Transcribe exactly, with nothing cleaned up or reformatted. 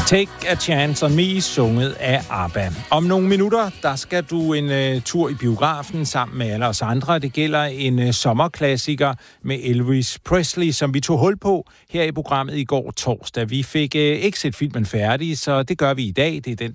Take a Chance on Me, sunget af ABBA. Om nogle minutter, der skal du en uh, tur i biografen sammen med alle os andre. Det gælder en uh, sommerklassiker med Elvis Presley, som vi tog hul på her i programmet i går torsdag. Vi fik uh, ikke set filmen færdig, så det gør vi i dag. Det er den,